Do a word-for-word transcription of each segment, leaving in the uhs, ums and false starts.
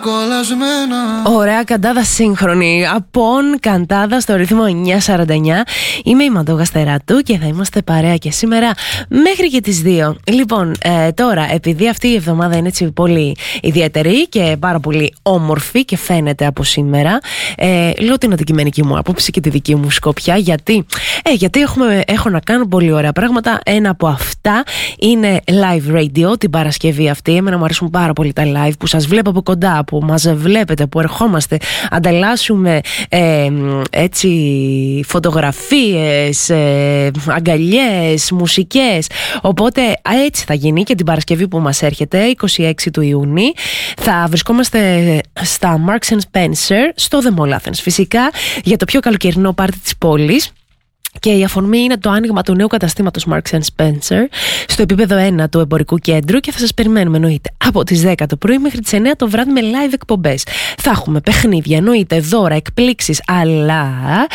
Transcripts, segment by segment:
Ωραία καντάδα σύγχρονη. Απόν καντάδα στο ρυθμό εννιά σαράντα εννιά. Είμαι η Μαντώ Στεράτου και θα είμαστε παρέα και σήμερα μέχρι και τις δύο. Λοιπόν, ε, τώρα επειδή αυτή η εβδομάδα είναι έτσι πολύ ιδιαίτερη και πάρα πολύ όμορφη και φαίνεται από σήμερα, ε, λέω την αντικειμενική μου άποψη και τη δική μου σκοπιά. Γιατί, ε, γιατί έχουμε, έχω να κάνω πολύ ωραία πράγματα. Ένα από αυτά είναι live radio την Παρασκευή αυτή. Εμένα μου αρέσουν πάρα πολύ τα live που σας βλέπω από κοντά, που μας βλέπετε, που ερχόμαστε, ανταλλάσσουμε ε, έτσι φωτογραφίες, ε, αγκαλιές, μουσικές. Οπότε έτσι θα γίνει και την Παρασκευή που μας έρχεται, είκοσι έξι του Ιούνιου. Θα βρισκόμαστε στα Marks and Spencer, στο The Mall Athens φυσικά, για το πιο καλοκαιρινό πάρτι της πόλης. Και η αφορμή είναι το άνοιγμα του νέου καταστήματος Marks and Spencer στο επίπεδο ένα του εμπορικού κέντρου και θα σας περιμένουμε εννοείται από τις δέκα το πρωί μέχρι τις εννιά το βράδυ με live εκπομπές. Θα έχουμε παιχνίδια, εννοείται, δώρα, εκπλήξεις, αλλά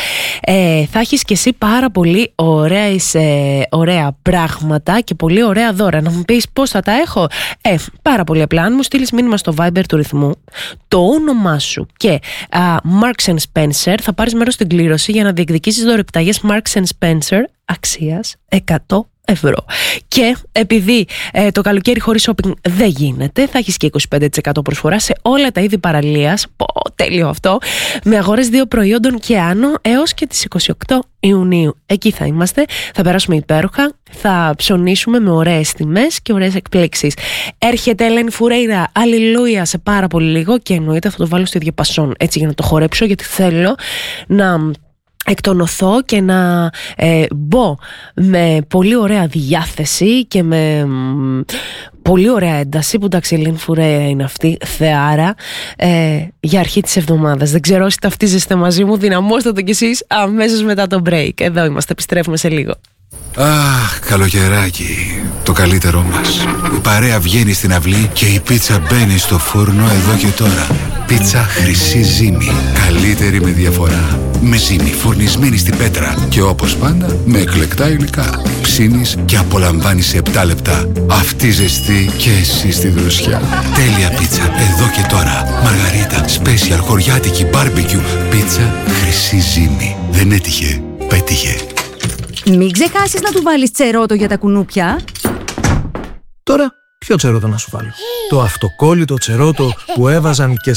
ε, θα έχεις και εσύ πάρα πολύ ωραίες, ε, ωραία πράγματα και πολύ ωραία δώρα. Να μου πεις πώς θα τα έχω? Ε, πάρα πολύ απλά. Αν μου στείλεις μήνυμα στο Viber του ρυθμού, το όνομά σου και α, Marks and Spencer, θα πάρεις μέρος στην κλήρωση για να διεκδικήσεις δωρεπταγές Marks and Spencer αξίας εκατό ευρώ. Και επειδή ε, το καλοκαίρι χωρίς shopping δεν γίνεται, θα έχεις και είκοσι πέντε τοις εκατό προσφορά σε όλα τα είδη παραλίας. Πω, τέλειο αυτό. Με αγορές δύο προϊόντων και άνω έως και τις είκοσι οκτώ Ιουνίου. Εκεί θα είμαστε, θα περάσουμε υπέροχα, θα ψωνίσουμε με ωραίες τιμές και ωραίες εκπλήξεις. Έρχεται Ελένη Φουρέιρα, αλληλούια, σε πάρα πολύ λίγο και εννοείται θα το βάλω στο διαπασόν, έτσι για να το χορέψω, γιατί θέλω να εκτονωθώ και να ε, μπω με πολύ ωραία διάθεση και με μ, πολύ ωραία ένταση, που εντάξει η Ελένη Φουρέιρα είναι αυτή, θεάρα, ε, για αρχή της εβδομάδας. Δεν ξέρω όσοι ταυτίζεστε μαζί μου, δυναμώστε το κι εσείς αμέσως μετά το break. Εδώ είμαστε, επιστρέφουμε σε λίγο. Αχ, καλοκαιράκι, το καλύτερό μας. Η παρέα βγαίνει στην αυλή και η πίτσα μπαίνει στο φούρνο εδώ και τώρα. Πίτσα Χρυσή Ζύμη, καλύτερη με διαφορά. Με ζύμη φουρνισμένη στην πέτρα και όπως πάντα με εκλεκτά υλικά. Ψήνεις και απολαμβάνεις σε επτά λεπτά. Αυτή ζεστή και εσύ στη δροσιά. Τέλεια πίτσα εδώ και τώρα. Μαργαρίτα, special, χωριάτικη, barbecue. Πίτσα Χρυσή Ζύμη. Δεν έτυχε, πέτυχε. Μην ξεχάσεις να του βάλεις τσερότο για τα κουνούπια. Τώρα, ποιο τσερότο να σου βάλω? Το αυτοκόλλητο τσερότο που έβαζαν και